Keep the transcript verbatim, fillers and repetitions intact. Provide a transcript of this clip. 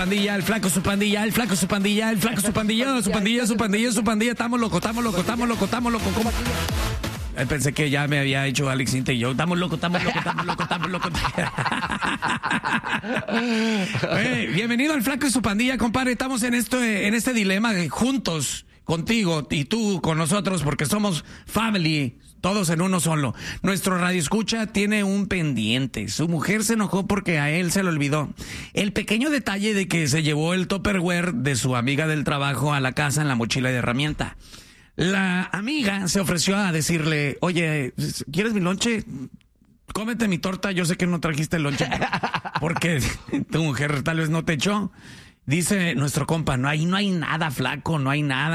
pandilla, el flaco su pandilla, el flaco su pandilla, el flaco su pandilla, su pandilla, su pandilla, su pandilla. Estamos locos, estamos locos, estamos locos, estamos locos. ¿Cómo? Eh, Pensé que ya me había hecho Alex Inte y yo. Estamos locos, estamos locos, estamos locos, estamos locos. Oye, bienvenido al flaco y su pandilla, compadre. Estamos en esto, en este dilema juntos, contigo y tú con nosotros, porque somos family. Todos en uno solo. Nuestro radioescucha tiene un pendiente. Su mujer se enojó porque a él se le olvidó el pequeño detalle de que se llevó el Tupperware de su amiga del trabajo a la casa en la mochila de herramienta. La amiga se ofreció a decirle, oye, ¿quieres mi lonche? Cómete mi torta, yo sé que no trajiste el lonche porque tu mujer tal vez no te echó. Dice nuestro compa, no hay, no hay nada, flaco, no hay nada.